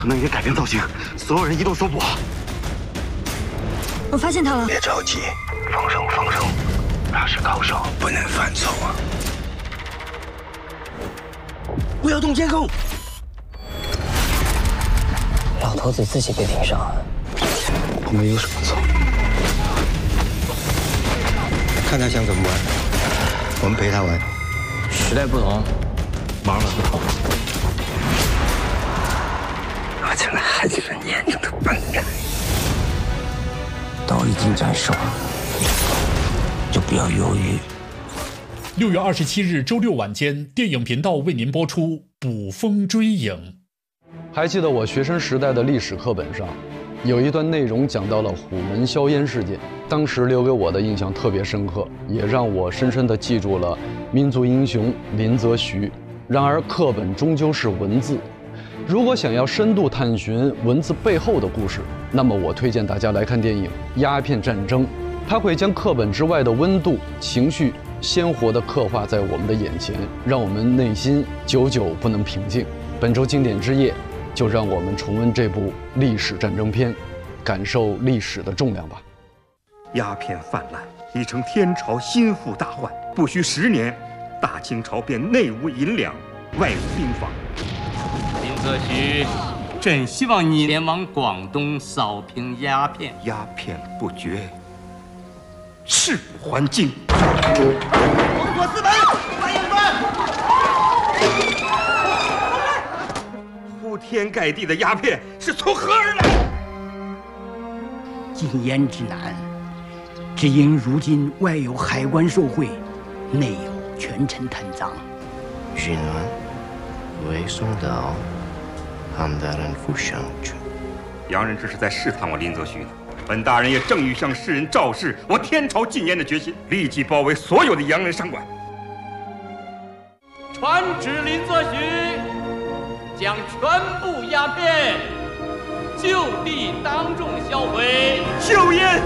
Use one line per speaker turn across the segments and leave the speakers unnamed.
可能也改变造型，所有人移动手捕。
我发现他了。
别着急，放手放手，他是高手，不能犯错啊！
不要动监控。
老头子自己被盯上了。
我们有什么错？看他想怎么玩，我们陪他玩。
时代不同，玩法不同。
我将来还是你眼中的笨蛋。刀已经斩首了，就不要犹豫。
6月27日周六晚间，电影频道为您播出《捕风追影》。
还记得我学生时代的历史课本上，有一段内容讲到了虎门销烟事件，当时留给我的印象特别深刻，也让我深深地记住了民族英雄林则徐。然而，课本终究是文字，如果想要深度探寻文字背后的故事，那么我推荐大家来看电影《鸦片战争》，它会将课本之外的温度、情绪鲜活地刻画在我们的眼前，让我们内心久久不能平静。本周经典之夜，就让我们重温这部历史战争片，感受历史的重量吧。
鸦片泛滥已成天朝心腹大患，不需10年，大清朝便内无银两，外无兵法。
林则徐，朕希望你前往广东扫平鸦片。
鸦片不绝，誓不还京。
封锁四门，欢迎们！
铺天盖地的鸦片是从何而来？
禁烟之难，只因如今外有海关受贿，内有权臣贪赃。
云南为宋岛，汉大人府上去。
洋人这是在试探我林则徐呢。本大人也正欲向世人昭示我天朝禁烟的决心，立即包围所有的洋人商馆。
传旨林则徐，将全部鸦片就地当众销毁。
硝烟。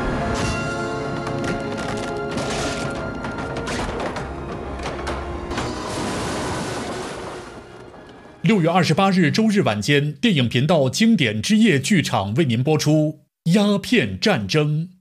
6月28日周日晚间，电影频道经典之夜剧场为您播出《鸦片战争》。